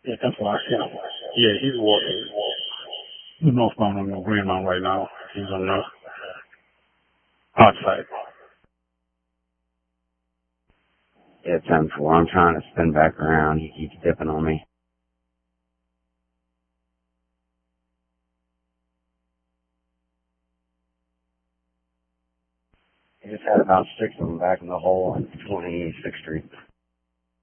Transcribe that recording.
Yeah, that's what I see. Yeah, he's walking northbound on Green Mountain right now. He's on the hot side. Yeah, 10-4. I'm trying to spin back around. He keeps dipping on me. He just had about 6 of them back in the hole on 26th Street.